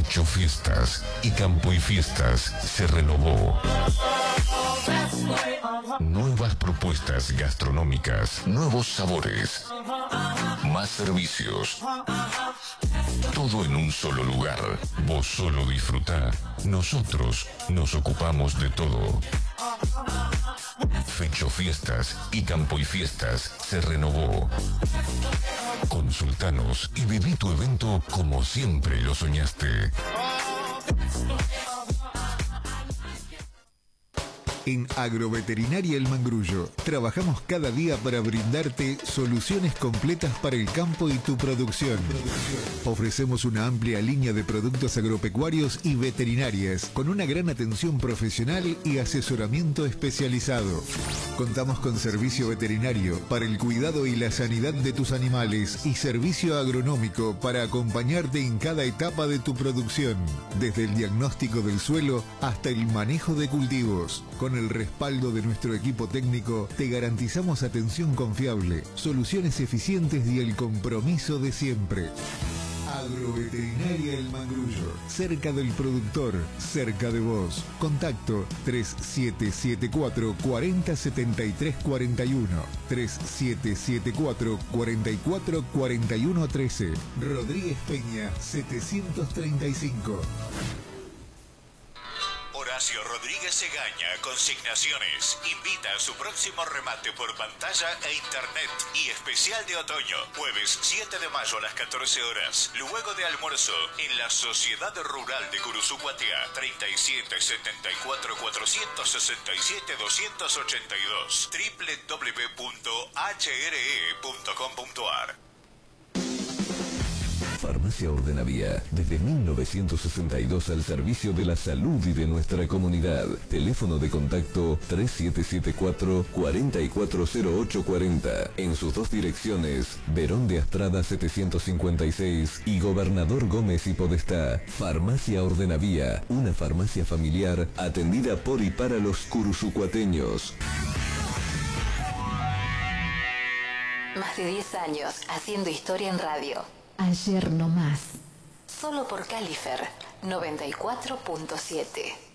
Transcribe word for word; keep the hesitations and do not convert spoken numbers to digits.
Fecho Fiestas y Campo y Fiestas se renovó. Nuevas propuestas gastronómicas, nuevos sabores, más servicios. Todo en un solo lugar. Vos solo disfrutá. Nosotros nos ocupamos de todo. Fecho Fiestas y Campo y Fiestas se renovó. Consultanos y viví tu evento como siempre lo soñaste. En Agroveterinaria El Mangrullo, trabajamos cada día para brindarte soluciones completas para el campo y tu producción. Ofrecemos una amplia línea de productos agropecuarios y veterinarias, con una gran atención profesional y asesoramiento especializado. Contamos con servicio veterinario para el cuidado y la sanidad de tus animales y servicio agronómico para acompañarte en cada etapa de tu producción, desde el diagnóstico del suelo hasta el manejo de cultivos. Con el respaldo de nuestro equipo técnico, te garantizamos atención confiable, soluciones eficientes y el compromiso de siempre. Agroveterinaria El Mangrullo, cerca del productor, cerca de vos. Contacto tres siete siete cuatro, cuatro cero siete tres cuatro uno, tres siete siete cuatro, cuatro cuatro cuatro uno uno tres, Rodríguez Peña setecientos treinta y cinco. Horacio Rodríguez Egaña Consignaciones invita a su próximo remate por pantalla e internet y especial de otoño, jueves siete de mayo a las catorce horas, luego de almuerzo, en la Sociedad Rural de Curuzucuatea, treinta y siete setenta y cuatro cuatrocientos sesenta y siete doscientos ochenta y dos, doble u doble u doble u punto h r e punto com punto a r. Farmacia Ordenavía, desde mil novecientos sesenta y dos al servicio de la salud y de nuestra comunidad. Teléfono de contacto tres siete siete cuatro, cuatro cuatro cero ocho cuatro cero. En sus dos direcciones, Verón de Astrada setecientos cincuenta y seis y Gobernador Gómez y Podestá. Farmacia Ordenavía, una farmacia familiar atendida por y para los curuzucuateños. Más de diez años haciendo historia en radio. Ayer no más. Solo por Califer noventa y cuatro punto siete.